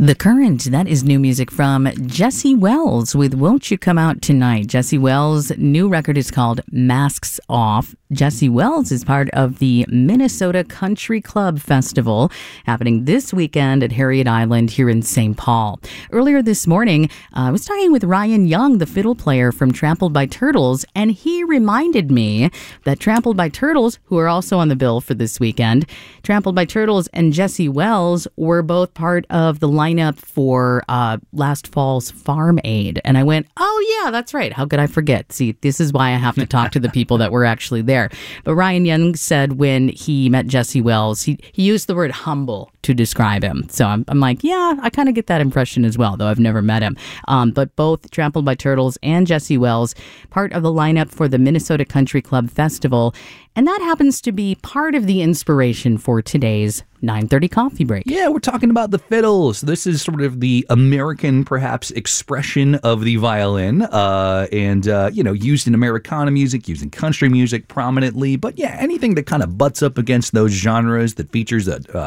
The Current, that is new music from Jesse Wells with Won't You Come Out Tonight. Jesse Wells' new record is called Masks Off. Jesse Wells is part of the Minnesota Country Club Festival happening this weekend at Harriet Island here in St. Paul. Earlier this morning, I was talking with Ryan Young, the fiddle player from Trampled by Turtles, and he reminded me that Trampled by Turtles, who are also on the bill for this weekend, Trampled by Turtles and Jesse Wells were both part of the lineup for last fall's Farm Aid. And I went, oh yeah, that's right. How could I forget? See, this is why I have to talk to the people that were actually there. But Ryan Young said when he met Jesse Wells, he used the word humble to describe him. So I'm like, yeah, I kind of get that impression as well, though I've never met him. But both Trampled by Turtles and Jesse Wells, part of the lineup for the Minnesota Country Club Festival. And that happens to be part of the inspiration for today's 9:30 coffee break. Yeah, we're talking about the fiddles. This is sort of the American, perhaps, expression of the violin, and used in Americana music, used in country music prominently. But yeah, anything that kind of butts up against those genres that features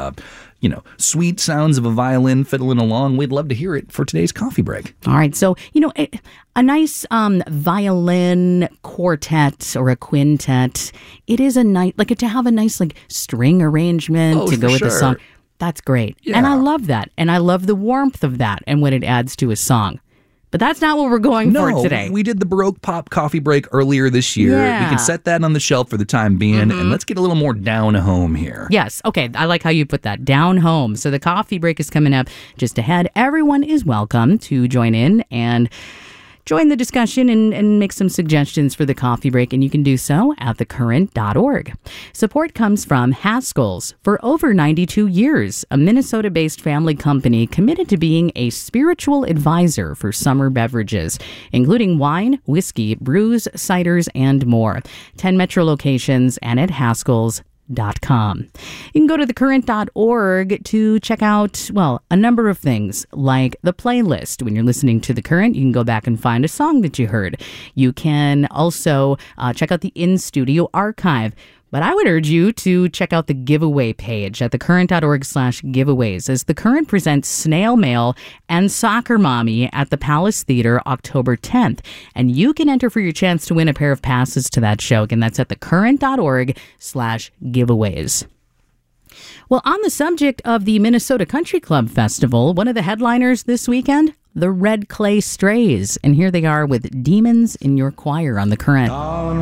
sweet sounds of a violin fiddling along, we'd love to hear it for today's coffee break. All right, so a nice violin quartet or a quintet. It is a nice, to have a nice string arrangement to go with the song. That's great. Yeah. And I love that. And I love the warmth of that and what it adds to a song. But that's not what we're going for today. We did the Baroque Pop coffee break earlier this year. Yeah. We can set that on the shelf for the time being, and let's get a little more down home here. Yes. Okay. I like how you put that, down home. So the coffee break is coming up just ahead. Everyone is welcome to join in and join the discussion and make some suggestions for the coffee break, and you can do so at thecurrent.org. Support comes from Haskell's. For over 92 years, a Minnesota-based family company committed to being a spiritual advisor for summer beverages, including wine, whiskey, brews, ciders, and more. 10 metro locations and at Haskell's.com. You can go to thecurrent.org to check out, a number of things, like the playlist. When you're listening to The Current, you can go back and find a song that you heard. You can also check out the in-studio archive. But I would urge you to check out the giveaway page at thecurrent.org/giveaways, as The Current presents Snail Mail and Soccer Mommy at the Palace Theater October 10th. And you can enter for your chance to win a pair of passes to that show. Again, that's at thecurrent.org/giveaways. Well, on the subject of the Minnesota Country Club Festival, one of the headliners this weekend, the Red Clay Strays. And here they are with Demons in Your Choir on The Current.